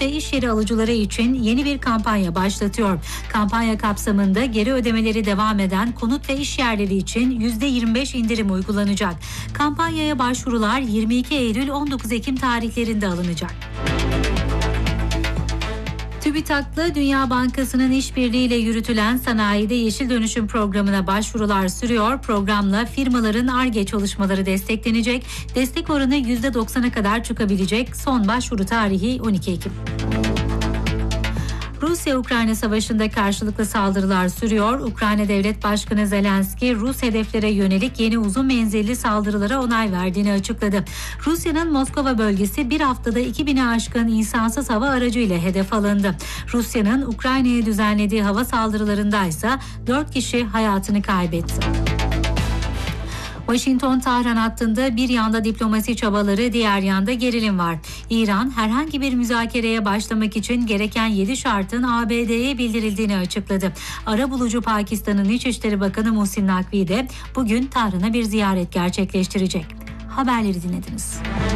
ve iş yeri alıcıları için yeni bir kampanya başlatıyor. Kampanya kapsamında geri ödemeleri devam eden konut ve iş yerleri için %25 indirim uygulanacak. Kampanyaya başvurular 22 Eylül-19 Ekim tarihlerinde alınacak. TÜBİTAK'la Dünya Bankası'nın işbirliğiyle yürütülen sanayide yeşil dönüşüm programına başvurular sürüyor. Programla firmaların Ar-Ge çalışmaları desteklenecek. Destek oranı %90'a kadar çıkabilecek. Son başvuru tarihi 12 Ekim. Rusya-Ukrayna savaşında karşılıklı saldırılar sürüyor. Ukrayna Devlet Başkanı Zelenski, Rus hedeflere yönelik yeni uzun menzilli saldırılara onay verdiğini açıkladı. Rusya'nın Moskova bölgesi bir haftada 2000'e aşkın insansız hava aracıyla hedef alındı. Rusya'nın Ukrayna'ya düzenlediği hava saldırılarındaysa 4 kişi hayatını kaybetti. Washington-Tahran hattında bir yanda diplomasi çabaları, diğer yanda gerilim var. İran herhangi bir müzakereye başlamak için gereken 7 şartın ABD'ye bildirildiğini açıkladı. Arabulucu Pakistan'ın İçişleri Bakanı Muhsin Nakvi de bugün Tahran'a bir ziyaret gerçekleştirecek. Haberleri dinlediniz.